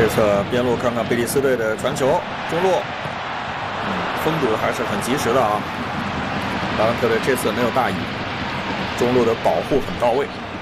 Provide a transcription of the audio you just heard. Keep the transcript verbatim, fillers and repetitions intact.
这侧边路看看贝蒂斯队的传球，中路，嗯，封堵还是很及时的啊。拉文克队这次没有大意，中路的保护很到位。